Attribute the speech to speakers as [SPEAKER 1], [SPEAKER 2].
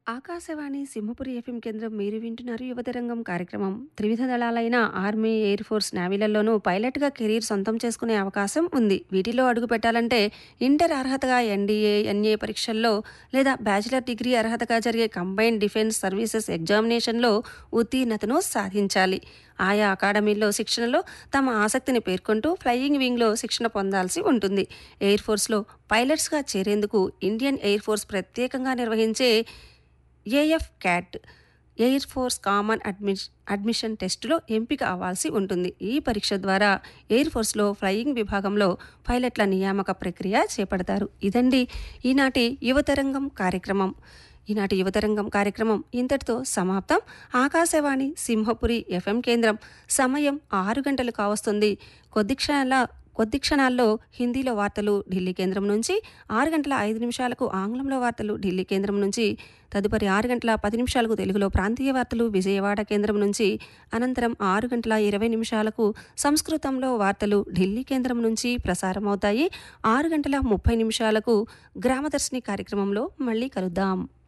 [SPEAKER 1] Akashvani Simhapuri FM కేంద్రం మీరు వింటున్నారు యువతరంగం కార్యక్రమం. త్రివిధ దళాలైన ఆర్మీ, ఎయిర్ ఫోర్స్, నేవీలలోనూ పైలట్గా కెరీర్ సొంతం చేసుకునే అవకాశం ఉంది. వీటిలో అడుగు పెట్టాలంటే ఇంటర్ అర్హతగా ఎన్డీఏ, ఎన్ఏ పరీక్షల్లో లేదా బ్యాచిలర్ డిగ్రీ అర్హతగా జరిగే కంబైన్డ్ డిఫెన్స్ సర్వీసెస్ ఎగ్జామినేషన్లో ఉత్తీర్ణతను సాధించాలి. ఆయా అకాడమీల్లో శిక్షణలో తమ ఆసక్తిని పేర్కొంటూ ఫ్లయింగ్ వింగ్లో శిక్షణ పొందాల్సి ఉంటుంది. ఎయిర్ ఫోర్స్లో పైలట్స్గా చేరేందుకు ఇండియన్ ఎయిర్ ఫోర్స్ ప్రత్యేకంగా నిర్వహించే AF cat air force common admission టెస్టులో ఎంపిక అవ్వాల్సి ఉంటుంది. ఈ పరీక్ష ద్వారా ఎయిర్ ఫోర్స్లో ఫ్లయింగ్ విభాగంలో పైలట్ల నియామక ప్రక్రియ చేపడతారు. ఇదండి ఈనాటి యువతరంగం కార్యక్రమం ఇంతటితో సమాప్తం. ఆకాశవాణి సింహపురి ఎఫ్ఎం కేంద్రం సమయం 6 గంటలు కావస్తుంది. కొద్ది క్షణాల్లో హిందీలో వార్తలు ఢిల్లీ కేంద్రం నుంచి, 6 గంటల 5 నిమిషాలకు ఆంగ్లంలో వార్తలు ఢిల్లీ కేంద్రం నుంచి, తదుపరి 6 గంటల 10 నిమిషాలకు తెలుగులో ప్రాంతీయ వార్తలు విజయవాడ కేంద్రం నుంచి, అనంతరం 6 గంటల 20 నిమిషాలకు సంస్కృతంలో వార్తలు ఢిల్లీ కేంద్రం నుంచి ప్రసారమవుతాయి. 6 గంటల 30 నిమిషాలకు గ్రామదర్శిని కార్యక్రమంలో మళ్ళీ కలుద్దాం.